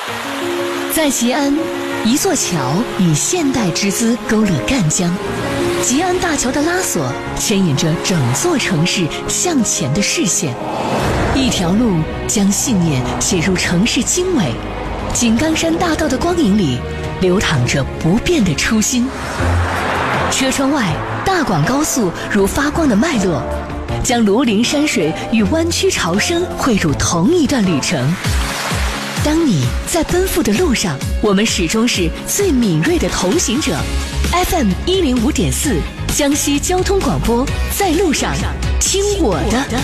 在吉安，一座桥以现代之姿勾勒赣江，吉安大桥的拉索牵引着整座城市向前的视线，一条路将信念写入城市经纬。井冈山大道的光影里流淌着不变的初心。车窗外，大广高速如发光的脉络，将庐陵山水与湾区潮生汇入同一段旅程。当你在奔赴的路上，我们始终是最敏锐的同行者。FM 105.4，江西交通广播，在路上听我的。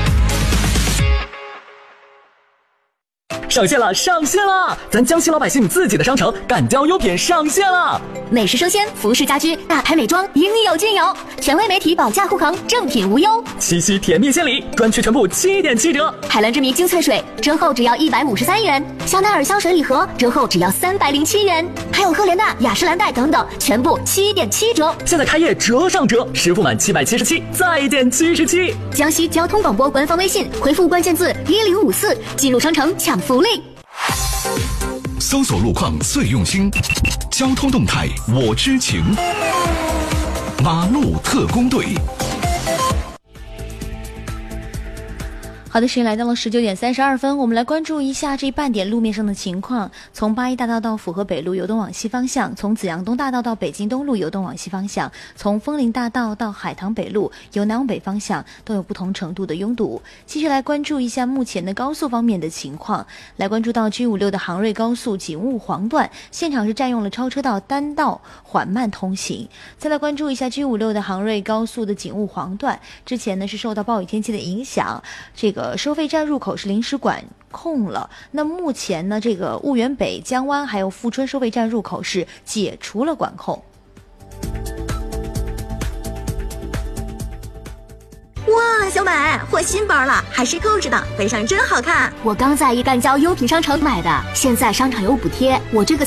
上线了，上线了！咱江西老百姓自己的商城赣交优品上线了， 美食生鲜、服饰家居、大牌美妆，应有尽有。权威媒体保价护航，正品无忧。 七夕甜蜜献礼，专区全部7.7折。 海蓝之谜精粹水折后只要153元，香奈儿香水礼盒折后只要307元，还有赫莲娜、雅诗兰黛等等，全部7.7折。 现在开业折上折，实付满777再减77。 江西交通广播官方微信回复关键字1054，进入商城抢福利。 搜索路况最用心，交通动态我知情，马路特工队。 好的，时间来到了19点32分，我们来关注一下这半点路面上的情况。从八一大道到府河北路由东往西方向，从紫阳东大道到北京东路由东往西方向，从枫林大道到海棠北路由南往北方向都有不同程度的拥堵。继续来关注一下目前的高速方面的情况，来关注到 G56 的杭瑞高速景务黄段，现场是占用了超车道单道缓慢通行。再来关注一下 G56 的杭瑞高速的景务黄段，之前呢是受到暴雨天气的影响，这个收费站入口是临时管控了。那目前呢，这个婺源北、江湾还有富春收费站入口是解除了管控。 哇，小美，换新包了，还是扣着的，背上真好看。 我刚在一赣交优品商城买的，现在商场有补贴，我这个